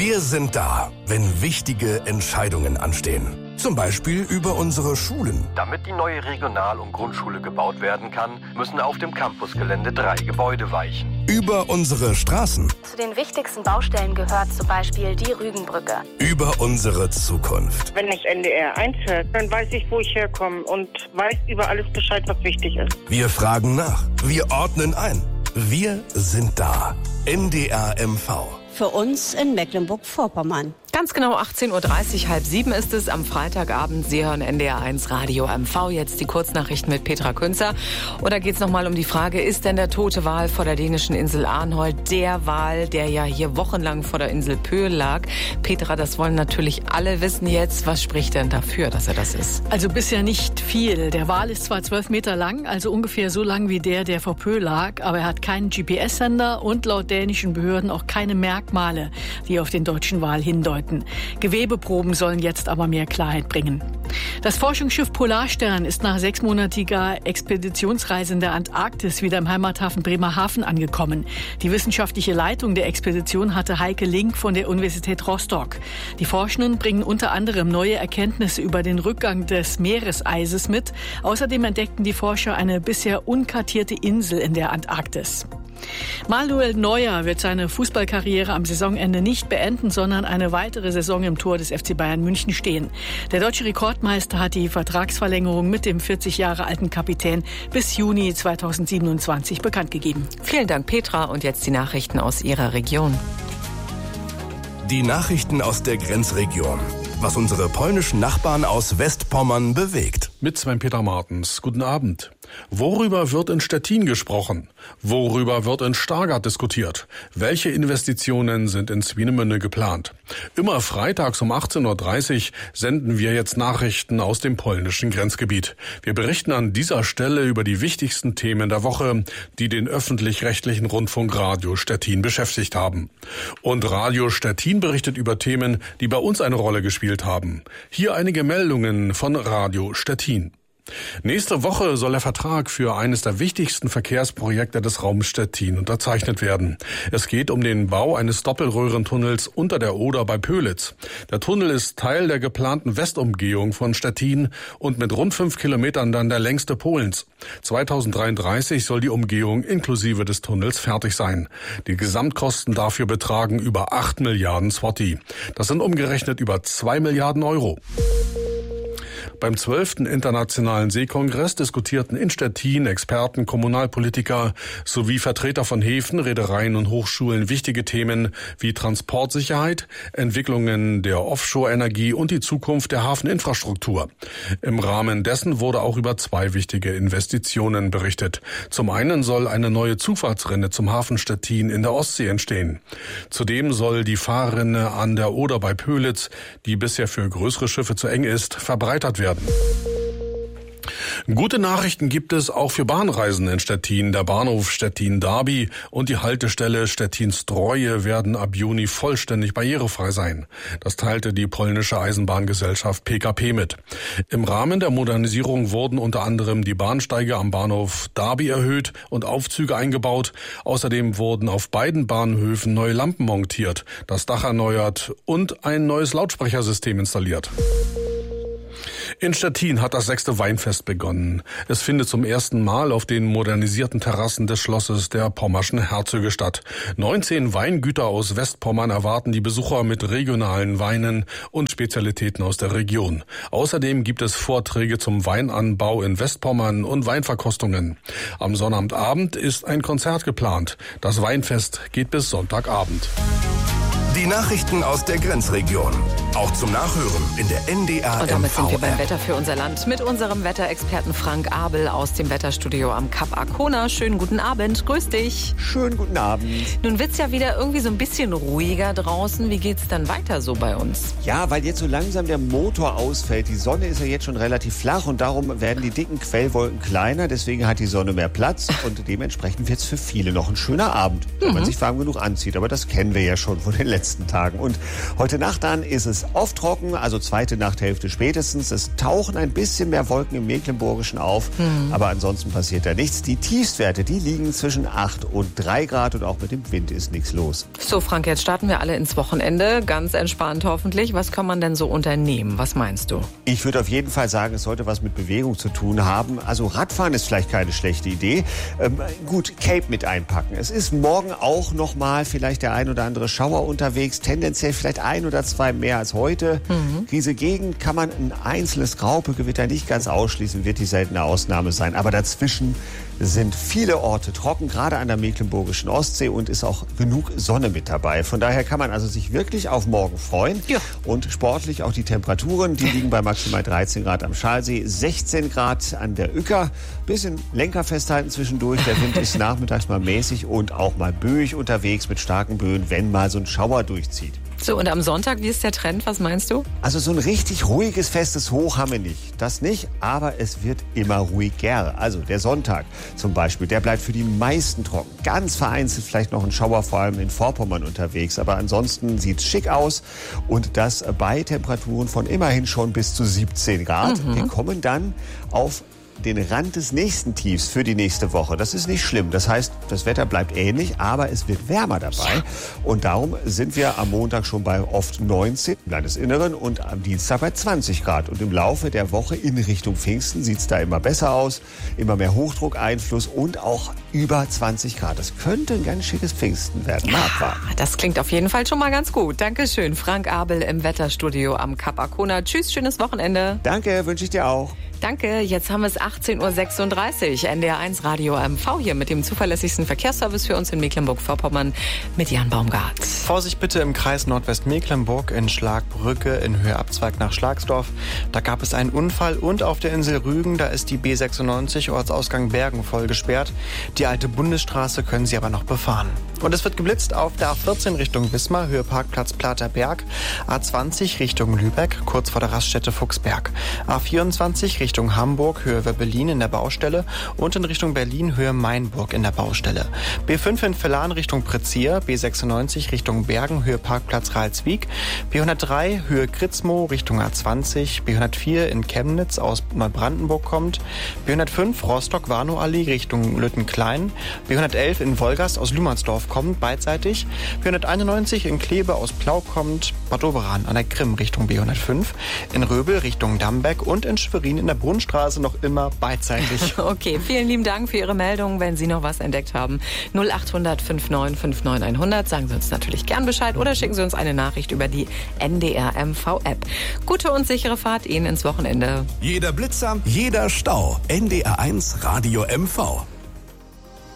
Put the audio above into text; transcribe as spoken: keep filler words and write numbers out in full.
Wir sind da, wenn wichtige Entscheidungen anstehen. Zum Beispiel über unsere Schulen. Damit die neue Regional- und Grundschule gebaut werden kann, müssen auf dem Campusgelände drei Gebäude weichen. Über unsere Straßen. Zu den wichtigsten Baustellen gehört zum Beispiel die Rügenbrücke. Über unsere Zukunft. Wenn ich N D R eins höre, dann weiß ich, wo ich herkomme und weiß über alles Bescheid, was wichtig ist. Wir fragen nach. Wir ordnen ein. Wir sind da. N D R M V. Für uns in Mecklenburg-Vorpommern. Ganz genau achtzehn Uhr dreißig, halb sieben ist es am Freitagabend. Sie hören N D R eins Radio M V. Jetzt die Kurznachrichten mit Petra Künzer. Oder geht es nochmal um die Frage, ist denn der tote Wal vor der dänischen Insel Arnholt der Wal, der ja hier wochenlang vor der Insel Pöhl lag? Petra, das wollen natürlich alle wissen jetzt. Was spricht denn dafür, dass er das ist? Also bisher nicht viel. Der Wal ist zwar zwölf Meter lang, also ungefähr so lang wie der, der vor Pöhl lag, aber er hat keinen G P S-Sender und laut dänischen Behörden auch keine Merkmale, die auf den deutschen Wal hindeuten. Gewebeproben sollen jetzt aber mehr Klarheit bringen. Das Forschungsschiff Polarstern ist nach sechsmonatiger Expeditionsreise in der Antarktis wieder im Heimathafen Bremerhaven angekommen. Die wissenschaftliche Leitung der Expedition hatte Heike Link von der Universität Rostock. Die Forschenden bringen unter anderem neue Erkenntnisse über den Rückgang des Meereseises mit. Außerdem entdeckten die Forscher eine bisher unkartierte Insel in der Antarktis. Manuel Neuer wird seine Fußballkarriere am Saisonende nicht beenden, sondern eine weitere Saison im Tor des F C Bayern München stehen. Der deutsche Rekordmeister hat die Vertragsverlängerung mit dem vierzig Jahre alten Kapitän bis Juni zweitausendsiebenundzwanzig bekannt gegeben. Vielen Dank, Petra. Und jetzt die Nachrichten aus Ihrer Region. Die Nachrichten aus der Grenzregion. Was unsere polnischen Nachbarn aus Westpommern bewegt. Mit Sven-Peter Martens. Guten Abend. Worüber wird in Stettin gesprochen? Worüber wird in Stargard diskutiert? Welche Investitionen sind in Swinemünde geplant? Immer freitags um achtzehn Uhr dreißig senden wir jetzt Nachrichten aus dem polnischen Grenzgebiet. Wir berichten an dieser Stelle über die wichtigsten Themen der Woche, die den öffentlich-rechtlichen Rundfunk Radio Stettin beschäftigt haben. Und Radio Stettin berichtet über Themen, die bei uns eine Rolle gespielt haben. Hier einige Meldungen von Radio Stettin. Nächste Woche soll der Vertrag für eines der wichtigsten Verkehrsprojekte des Raums Stettin unterzeichnet werden. Es geht um den Bau eines Doppelröhrentunnels unter der Oder bei Pölitz. Der Tunnel ist Teil der geplanten Westumgehung von Stettin und mit rund fünf Kilometern dann der längste Polens. zweitausenddreiunddreißig soll die Umgehung inklusive des Tunnels fertig sein. Die Gesamtkosten dafür betragen über acht Milliarden Zloty. Das sind umgerechnet über zwei Milliarden Euro. Beim zwölften Internationalen Seekongress diskutierten in Stettin Experten, Kommunalpolitiker sowie Vertreter von Häfen, Reedereien und Hochschulen wichtige Themen wie Transportsicherheit, Entwicklungen der Offshore-Energie und die Zukunft der Hafeninfrastruktur. Im Rahmen dessen wurde auch über zwei wichtige Investitionen berichtet. Zum einen soll eine neue Zufahrtsrinne zum Hafen Stettin in der Ostsee entstehen. Zudem soll die Fahrrinne an der Oder bei Pölitz, die bisher für größere Schiffe zu eng ist, verbreitert werden. Gute Nachrichten gibt es auch für Bahnreisen in Stettin. Der Bahnhof Stettin-Darby und die Haltestelle Stettin-Stroje werden ab Juni vollständig barrierefrei sein. Das teilte die polnische Eisenbahngesellschaft P K P mit. Im Rahmen der Modernisierung wurden unter anderem die Bahnsteige am Bahnhof Darby erhöht und Aufzüge eingebaut. Außerdem wurden auf beiden Bahnhöfen neue Lampen montiert, das Dach erneuert und ein neues Lautsprechersystem installiert. In Stettin hat das sechste Weinfest begonnen. Es findet zum ersten Mal auf den modernisierten Terrassen des Schlosses der Pommerschen Herzöge statt. neunzehn Weingüter aus Westpommern erwarten die Besucher mit regionalen Weinen und Spezialitäten aus der Region. Außerdem gibt es Vorträge zum Weinanbau in Westpommern und Weinverkostungen. Am Sonnabendabend ist ein Konzert geplant. Das Weinfest geht bis Sonntagabend. Die Nachrichten aus der Grenzregion. Auch zum Nachhören in der N D R M V. Und damit sind wir beim Wetter für unser Land mit unserem Wetterexperten Frank Abel aus dem Wetterstudio am Kap Arkona. Schönen guten Abend. Grüß dich. Schönen guten Abend. Nun wird's ja wieder irgendwie so ein bisschen ruhiger draußen. Wie geht's dann weiter so bei uns? Ja, weil jetzt so langsam der Motor ausfällt. Die Sonne ist ja jetzt schon relativ flach und darum werden die dicken Quellwolken kleiner. Deswegen hat die Sonne mehr Platz und dementsprechend wird's für viele noch ein schöner Abend, wenn mhm. man sich warm genug anzieht. Aber das kennen wir ja schon von den letzten Tagen. Und heute Nacht dann ist es ist oft trocken, also zweite Nachthälfte spätestens. Es tauchen ein bisschen mehr Wolken im Mecklenburgischen auf, mhm. aber ansonsten passiert da nichts. Die Tiefstwerte, die liegen zwischen acht und drei Grad und auch mit dem Wind ist nichts los. So, Frank, jetzt starten wir alle ins Wochenende. Ganz entspannt hoffentlich. Was kann man denn so unternehmen? Was meinst du? Ich würde auf jeden Fall sagen, es sollte was mit Bewegung zu tun haben. Also Radfahren ist vielleicht keine schlechte Idee. Ähm, gut, Cape mit einpacken. Es ist morgen auch noch mal vielleicht der ein oder andere Schauer unterwegs. Tendenziell vielleicht ein oder zwei mehr als heute. Mhm. Diese Gegend kann man ein einzelnes Graupegewitter nicht ganz ausschließen, wird die seltene Ausnahme sein. Aber dazwischen sind viele Orte trocken, gerade an der mecklenburgischen Ostsee, und ist auch genug Sonne mit dabei. Von daher kann man also sich wirklich auf morgen freuen. Ja. Und sportlich auch die Temperaturen, die liegen bei maximal dreizehn Grad am Schalsee, sechzehn Grad an der Uecker. Bisschen Lenker festhalten zwischendurch. Der Wind ist nachmittags mal mäßig und auch mal böig unterwegs mit starken Böen, wenn mal so ein Schauer durchzieht. So, und am Sonntag, wie ist der Trend? Was meinst du? Also so ein richtig ruhiges, festes Hoch haben wir nicht. Das nicht, aber es wird immer ruhiger. Also der Sonntag zum Beispiel, der bleibt für die meisten trocken. Ganz vereinzelt vielleicht noch ein Schauer, vor allem in Vorpommern unterwegs. Aber ansonsten sieht's schick aus. Und das bei Temperaturen von immerhin schon bis zu siebzehn Grad. Mhm. Wir kommen dann auf den Rand des nächsten Tiefs für die nächste Woche. Das ist nicht schlimm. Das heißt, das Wetter bleibt ähnlich, aber es wird wärmer dabei. Und darum sind wir am Montag schon bei oft neunzehn im Landesinneren und am Dienstag bei zwanzig Grad. Und im Laufe der Woche in Richtung Pfingsten sieht es da immer besser aus. Immer mehr Hochdruckeinfluss und auch über zwanzig Grad. Das könnte ein ganz schickes Pfingsten werden. Ja, das klingt auf jeden Fall schon mal ganz gut. Dankeschön, Frank Abel im Wetterstudio am Kap Arkona. Tschüss, schönes Wochenende. Danke, wünsche ich dir auch. Danke, jetzt haben wir es achtzehn Uhr sechsunddreißig. N D R eins Radio M V hier mit dem zuverlässigsten Verkehrsservice für uns in Mecklenburg-Vorpommern mit Jan Baumgart. Vorsicht bitte im Kreis Nordwestmecklenburg in Schlagbrücke in Höhe Abzweig nach Schlagsdorf. Da gab es einen Unfall und auf der Insel Rügen, da ist die B sechsundneunzig Ortsausgang Bergen voll gesperrt. Die alte Bundesstraße können Sie aber noch befahren. Und es wird geblitzt auf der A vierzehn Richtung Wismar, Höhe Parkplatz Platerberg, A zwanzig Richtung Lübeck, kurz vor der Raststätte Fuchsberg, A vierundzwanzig Richtung Richtung Hamburg, Höhe Webbelin in der Baustelle und in Richtung Berlin, Höhe Mainburg in der Baustelle. B fünf in Villan Richtung Prezier, B sechsundneunzig Richtung Bergen, Höhe Parkplatz Ralswiek, B hundertdrei Höhe Kritzmo Richtung A zwanzig, B hundertvier in Chemnitz aus Neubrandenburg kommt, B hundertfünf Rostock-Warnow-Allee Richtung Lüttenklein, B hundertelf in Wolgast aus Lümersdorf kommt, beidseitig, B hunderteinundneunzig in Kleve aus Plau kommt, Bad Doberan an der Krim Richtung B hundertfünf, in Röbel Richtung Dambeck und in Schwerin in der Brunnenstraße noch immer beidseitig. Okay, vielen lieben Dank für Ihre Meldung. Wenn Sie noch was entdeckt haben, null acht hundert neunundfünfzig neunundfünfzig hundert. Sagen Sie uns natürlich gern Bescheid oder schicken Sie uns eine Nachricht über die N D R M V-App. Gute und sichere Fahrt Ihnen ins Wochenende. Jeder Blitzer, jeder Stau. N D R eins Radio M V.